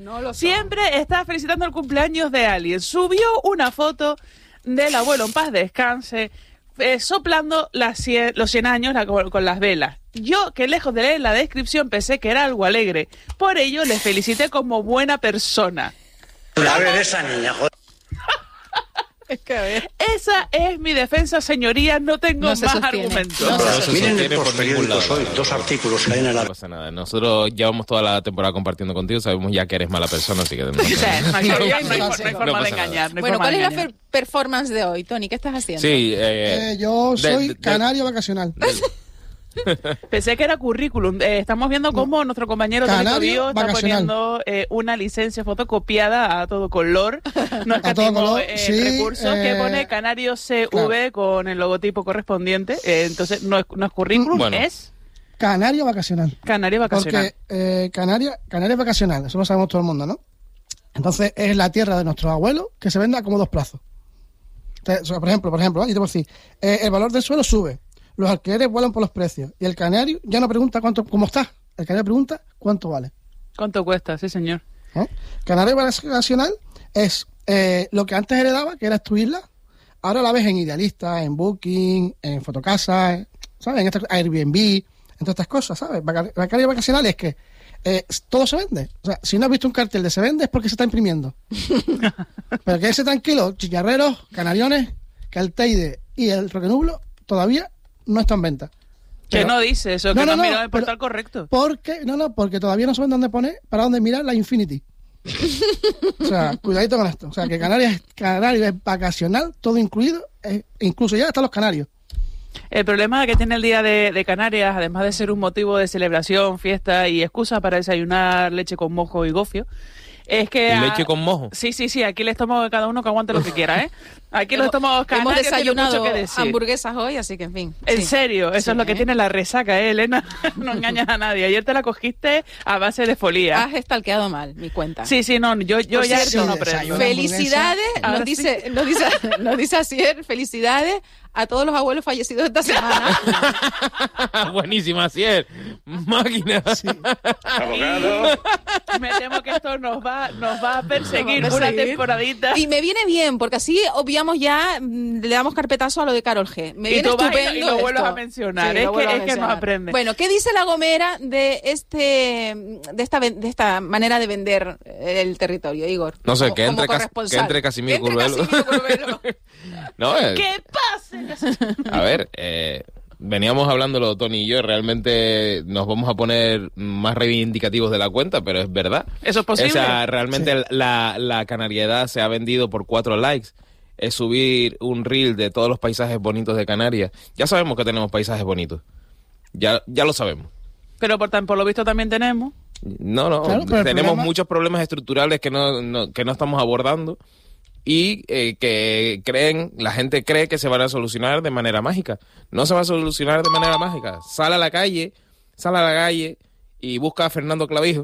Siempre está felicitando el cumpleaños de alguien. Subió una foto del abuelo en paz descanse, soplando los 100 años con las velas. Yo, que lejos de leer la descripción, pensé que era algo alegre. Por ello, le felicité como buena persona. A ver, esa niña, joder. Es que a ver. Esa es mi defensa, señoría. No tengo más argumentos. Miren los periódicos hoy, 2 artículos que hay en la... No pasa nada. Nosotros llevamos toda la temporada compartiendo contigo. Sabemos ya que eres mala persona, así que... No hay forma de engañar. Bueno, ¿cuál es la performance de hoy, Tony? ¿Qué estás haciendo? Sí, yo soy canario vacacional. Pensé que era currículum. Estamos viendo cómo nuestro compañero Tony Tobío está poniendo una licencia fotocopiada a todo color. No escatimó recursos que pone Canario CV con el logotipo correspondiente. Entonces no es currículum, bueno. Es canario vacacional. Canario vacacional. Porque Canarias vacacional, eso lo sabemos todo el mundo, ¿no? Entonces es la tierra de nuestros abuelos que se vende a como 2 plazos. Entonces, por ejemplo, yo te puedo decir, el valor del suelo sube. Los alquileres vuelan por los precios. Y el canario ya no pregunta cómo está. El canario pregunta cuánto vale. ¿Cuánto cuesta? Sí, señor. Canario vacacional es lo que antes heredaba, que era tu isla. Ahora la ves en Idealista, en Booking, en Fotocasa, ¿sabes? En Airbnb, en todas estas cosas, ¿sabes? Canario vacacional es que todo se vende. O sea, si no has visto un cartel de se vende es porque se está imprimiendo. Pero quédese tranquilo, chicharreros, canariones, que el Teide y el Roquenublo todavía no está en venta. ¿Qué no dice eso? Que no mira el portal correcto. Porque todavía no saben dónde poner, para dónde mirar la Infinity. O sea, cuidadito con esto. O sea, que Canarias es vacacional, todo incluido, incluso ya están los canarios. El problema que tiene el Día de Canarias, además de ser un motivo de celebración, fiesta y excusa para desayunar leche con mojo y gofio, es que... ¿Leche con mojo? Sí, aquí le estómago de cada uno que aguante lo que quiera, ¿eh? Aquí los estómagos canarios hemos desayunado mucho que decir. Hamburguesas hoy, así que en fin. En serio, eso es lo que tiene la resaca, Elena. No engañas a nadie. Ayer te la cogiste a base de folía. Has estalqueado mal mi cuenta. Sí, no, yo ya no prendo. Felicidades, nos dice Asier, felicidades a todos los abuelos fallecidos esta semana. Buenísima, Asier. Máquina. Sí. Abogado. Me temo que esto nos va a perseguir una temporadita. Y me viene bien, porque así obviamos ya, le damos carpetazo a lo de Karol G. Me viene estupendo. Y lo vuelves a mencionar. Sí, es que no aprende. Bueno, ¿qué dice La Gomera de esta manera de vender el territorio, Igor? No sé, que entre Casimiro Curvelo. No, ¿qué pasa? A ver, veníamos hablándolo Tony y yo, realmente nos vamos a poner más reivindicativos de la cuenta, pero es verdad. ¿Eso es posible? O sea, realmente la canariedad se ha vendido por 4 likes. Es subir un reel de todos los paisajes bonitos de Canarias. Ya sabemos que tenemos paisajes bonitos. Ya lo sabemos. Pero por lo visto también tenemos. No, claro, tenemos muchos problemas estructurales que no estamos abordando. Y que la gente cree que se van a solucionar de manera mágica. No se va a solucionar de manera mágica. Sal a la calle y busca a Fernando Clavijo.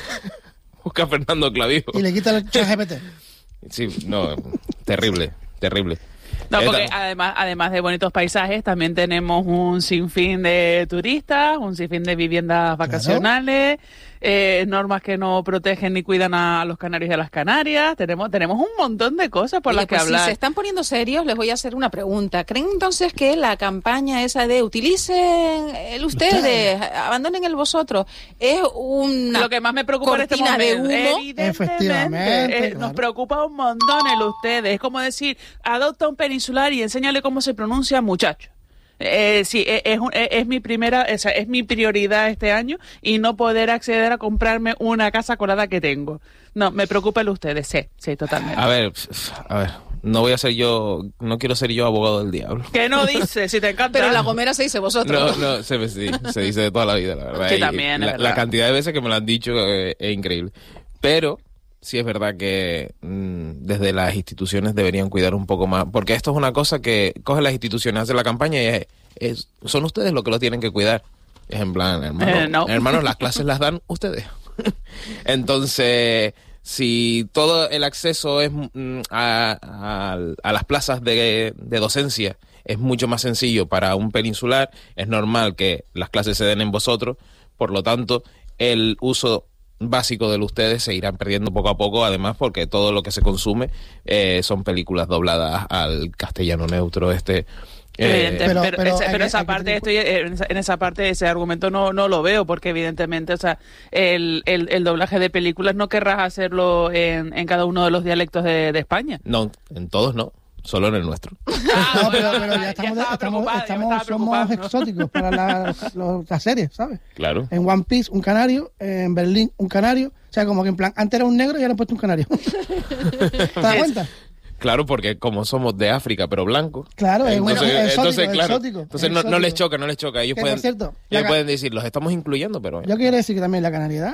Y le quita el ChatGPT. Sí, no, terrible. No, porque además de bonitos paisajes, también tenemos un sinfín de turistas, un sinfín de viviendas vacacionales, normas que no protegen ni cuidan a los canarios y a las Canarias. Tenemos un montón de cosas por las que hablar. Si se están poniendo serios, les voy a hacer una pregunta. ¿Creen entonces que la campaña esa de utilicen el ustedes, abandonen el vosotros, es una lo que más me preocupa en este momento, de humo? Efectivamente, nos preocupa un montón el ustedes. Es como decir, adopta un peninsular y enséñale cómo se pronuncia muchacho. Sí, es mi prioridad este año y no poder acceder a comprarme una casa con la edad que tengo. No, me preocupa el ustedes, sí, totalmente. A ver, no quiero ser yo abogado del diablo. ¿Qué no dice? Si te encanta. Pero en La Gomera se dice vosotros. No, se dice de toda la vida, la verdad. Sí, también, la cantidad de veces que me lo han dicho es increíble. Pero sí es verdad que desde las instituciones deberían cuidar un poco más, porque esto es una cosa que cogen las instituciones, hacen la campaña y son ustedes los que lo tienen que cuidar. Es en plan, hermanos, las clases las dan ustedes. Entonces, si todo el acceso es a las plazas de docencia es mucho más sencillo para un peninsular, es normal que las clases se den en vosotros, por lo tanto, el uso básico de ustedes se irán perdiendo poco a poco, además porque todo lo que se consume son películas dobladas al castellano neutro. Pero esa parte en esa parte ese argumento no lo veo, porque evidentemente, o sea, el doblaje de películas no querrás hacerlo en cada uno de los dialectos de España. No, en todos no. Solo en el nuestro. No, pero ya somos exóticos para las series, ¿sabes? Claro. En One Piece, un canario. En Berlín, un canario. O sea, como que en plan, antes era un negro y ahora han puesto un canario. ¿Te das cuenta? Claro, porque como somos de África, pero blancos. Claro, entonces, claro. Exótico. Entonces no les choca. Ellos pueden decir, los estamos incluyendo, pero... Yo quiero decir que también la canariedad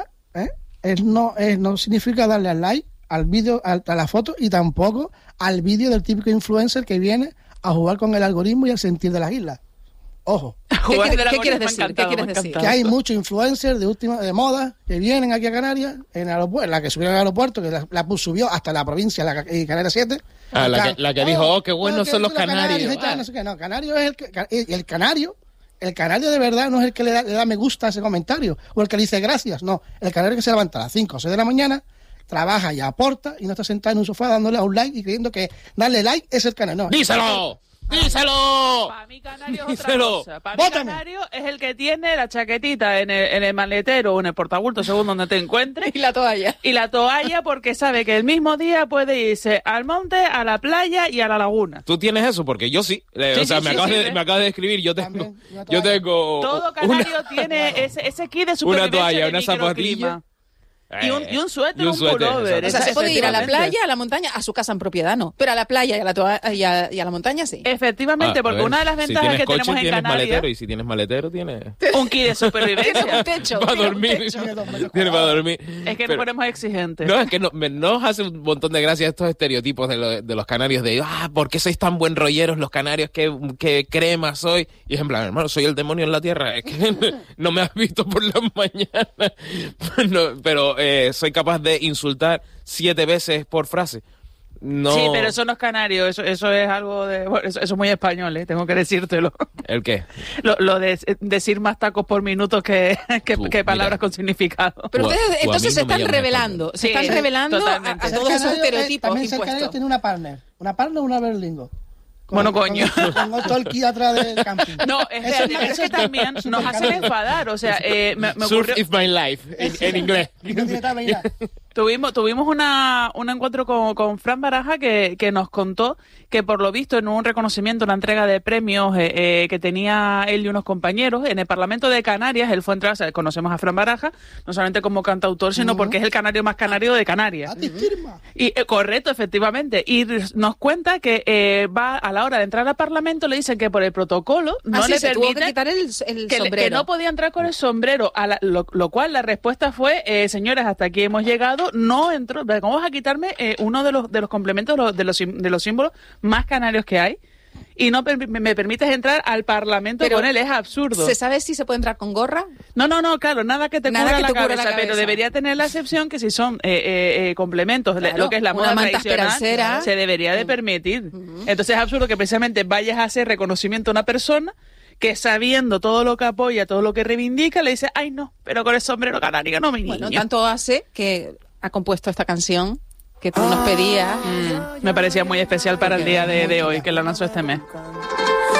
no significa darle al like al vídeo, a la foto, y tampoco al vídeo del típico influencer que viene a jugar con el algoritmo y el sentir de las islas. Ojo. ¿Qué quieres decir? Que hay muchos influencers de moda que vienen aquí a Canarias, en el aeropuerto, la que subieron al aeropuerto, que la subió hasta la provincia, Canarias 7. La que dijo, qué buenos son los canarios. No sé qué, no, canario es el canario. El canario de verdad no es el que le da me gusta a ese comentario, o el que le dice gracias, no. El canario que se levanta a las 5 o 6 de la mañana, trabaja y aporta, y no está sentado en un sofá dándole a un like y creyendo que darle like es el canario. No. ¡Díselo! ¡Díselo! Para mí canario es otra cosa. Para mí canario es el que tiene la chaquetita en el maletero o en el portabulto, según donde te encuentres. Y la toalla. Y la toalla, porque sabe que el mismo día puede irse al monte, a la playa y a la laguna. ¿Tú tienes eso? Porque yo sí. Me acabas de escribir. Yo tengo... Todo canario tiene ese kit de supervivencia. Una toalla, una zapatilla. Y un suéter, un pullover. O sea, se puede ir a la playa, a la montaña, a su casa en propiedad no, pero a la playa y a la montaña sí. Efectivamente, porque una de las ventajas que tenemos en Canarias... Maletero, y si tienes maletero, tienes... un kit de supervivencia. Tiene un techo. Para dormir. Tiene para dormir. Es que nos ponemos exigentes. No, es que nos hace un montón de gracia estos estereotipos de los canarios, de ¿por qué sois tan buen rolleros los canarios? ¿Qué crema soy? Y es en plan, hermano, soy el demonio en la tierra. Es que no me has visto por las mañanas. Pero soy capaz de insultar 7 veces por frase. No. Sí, pero eso no es canario, eso es algo de... Bueno, eso es muy español, tengo que decírtelo. ¿El qué? Lo de decir más tacos por minuto que palabras con significado. Pero ustedes entonces se están revelando. Se están revelando a todos esos estereotipos también impuestos. También tiene una partner o una berlingo. Bueno, coño. Con todo el ki atrás del camping. No, es que también nos hacen enfadar. O sea, me Surf ocurrió... is my life, en inglés. Tuvimos un encuentro con Fran Baraja que nos contó que, por lo visto, en un reconocimiento, una entrega de premios que tenía él y unos compañeros en el Parlamento de Canarias, él fue a entrar, o sea, conocemos a Fran Baraja, no solamente como cantautor, sino porque es el canario más canario de Canarias. Y correcto, efectivamente. Y nos cuenta que va a la hora de entrar al Parlamento, le dicen que por el protocolo no le tuvo que permite quitar el sombrero. Que no podía entrar con el sombrero, lo cual la respuesta fue, señores, hasta aquí hemos llegado, no entró. ¿Cómo vas a quitarme uno de los complementos, de los símbolos más canarios que hay? Y no me permites entrar al Parlamento con él, es absurdo. ¿Se sabe si se puede entrar con gorra? No, claro, nada que te cubra la cabeza, pero debería tener la excepción que si son complementos, claro, lo que es la moda tradicional, se debería de permitir. Entonces es absurdo que precisamente vayas a hacer reconocimiento a una persona que, sabiendo todo lo que apoya, todo lo que reivindica, le dice, ay no, pero con el sombrero canario no, mi niño. Bueno, tanto hace que ha compuesto esta canción que tú nos pedías. Me parecía muy especial para el día de hoy, que la lanzó este mes.